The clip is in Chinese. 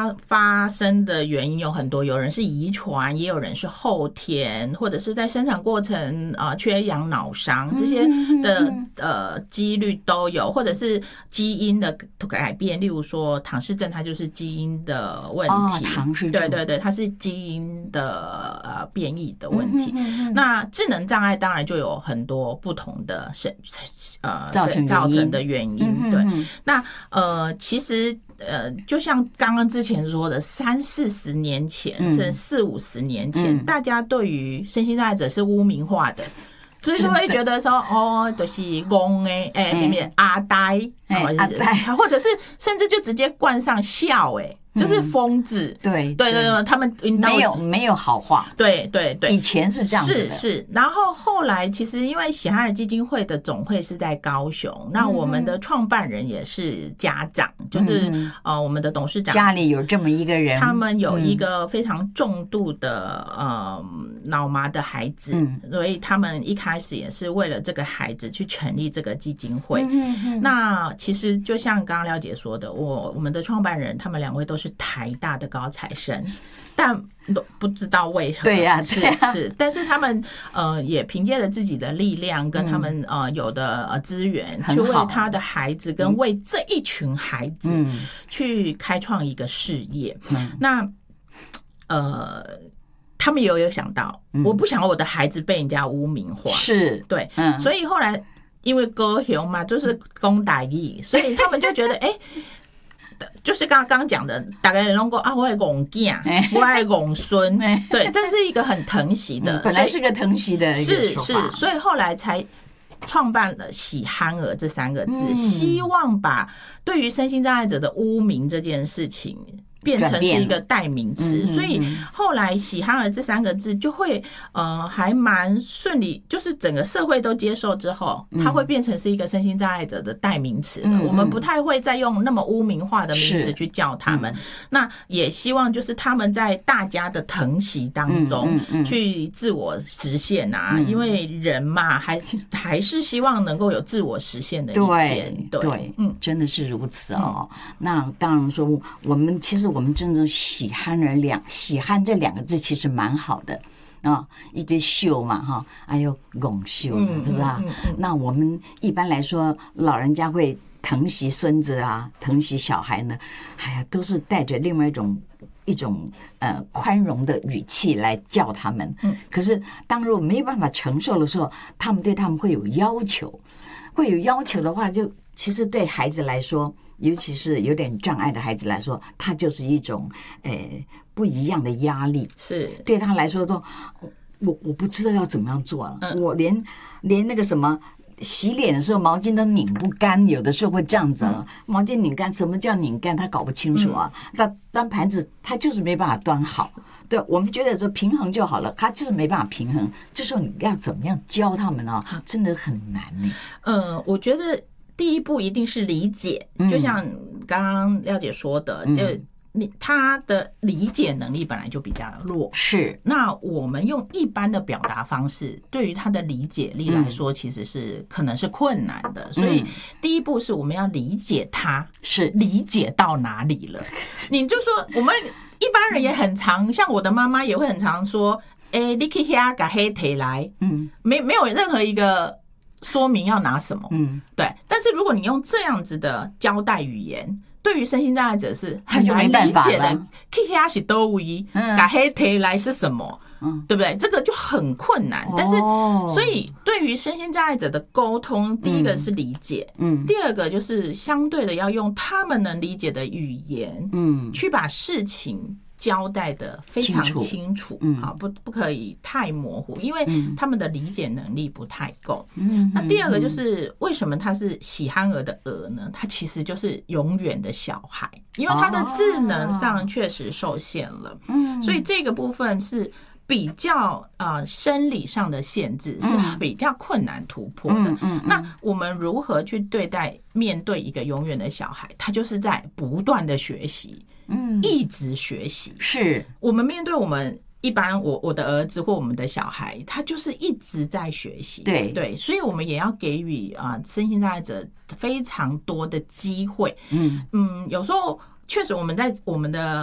发生的原因有很多，有人是遗传，也有人是后天，或者是在生产过程缺氧脑伤这些的几率都有，或者是基因的改变，例如说唐氏症，它就是基因的问题。 唐氏症， 对，它是基因的变异的问题。那智能障碍当然就有很多不同的造成的原因。对，那其实就像刚刚之前说的，30-40年前，甚至40-50年前，大家对于身心障碍者是污名化的。所以就会觉得说，就是戆的，阿呆，或者是甚至就直接冠上笑，就是疯子。对，他们没有好话。 对， 以前是这样子的。 是。然后后来其实因为喜憨儿基金会的总会是在高雄，那我们的创办人也是家长，就是我们的董事长家里有这么一个人， 他们有一个非常重度的脑麻的孩子，所以他们一开始也是为了这个孩子去成立这个基金会。那其实就像刚刚廖姐说的，我们的创办人他们2位都是台大的高材生，但不知道为何。 对呀， 是，但是他们也凭借着自己的力量跟他们有的资源，去为他的孩子跟为这一群孩子去开创一个事业。那他们也有想到，我不想我的孩子被人家污名化。 是， 对，所以后来因为高雄嘛，就是讲台语，所以他们就觉得就是刚刚讲的，大概人说我爱戆囝，我爱戆孙，对，但是一个很疼惜的， 本来是个疼惜的一个说法，是，所以后来才创办了喜憨儿这3个字，希望把对于身心障碍者的污名这件事情变成是一个代名词，所以后来喜憨儿这3个字就会还蛮顺利，就是整个社会都接受之后，它会变成是一个身心障碍者的代名词了。我们不太会再用那么污名化的名字去叫他们。那也希望就是他们在大家的疼惜当中去自我实现啊，因为人嘛，还是希望能够有自我实现的一天。 对，真的是如此哦。那当然说，其实我们真正喜憨这2个字其实蛮好的啊，一堆秀嘛哈，还有拱秀的，是吧？那我们一般来说，老人家会疼惜孙子啊，疼惜小孩呢，都是带着另外一种宽容的语气来叫他们。可是当如果没有办法承受的时候，他们对他们会有要求，的话，就其实对孩子来说，尤其是有点障碍的孩子来说，他就是一种不一样的压力。是对他来说，我不知道要怎么样做了，我连那个什么洗脸的时候毛巾都拧不干，有的时候会这样子。毛巾拧干，什么叫拧干？他搞不清楚啊。端盘子他就是没办法端好。对，我们觉得说平衡就好了，他就是没办法平衡。这时候你要怎么样教他们啊？真的很难呢。 我觉得第一步一定是理解，就像刚刚廖姐说的，他的理解能力本来就比较弱， 是。 那我们用一般的表达方式，对于他的理解力来说，其实是可能是困难的。所以第一步是我们要理解他，是理解到哪里了。你就说我们一般人也很常，像我的妈妈也会很常说，你去遐把黑提来，没有任何一个说明要拿什么，对。但是如果你用这样子的交代语言，对于身心障碍者是很难理解的。去遐是倒位，把黑提来是什么？对不对？这个就很困难。但是，所以对于身心障碍者的沟通，第一个是理解，第二个就是相对的要用他们能理解的语言，去把事情交代的非常清楚，不可以太模糊，因为他们的理解能力不太够。那第二个就是为什么他是喜憨儿的儿呢？他其实就是永远的小孩，因为他的智能上确实受限了，所以这个部分是比较生理上的限制，是比较困难突破的。那我们如何去面对一个永远的小孩？他就是在不断的学习。一直学习，是我们面对我们一般我的儿子或我们的小孩，他就是一直在学习，对，所以我们也要给予身心障碍者非常多的机会。有时候确实我们在我们的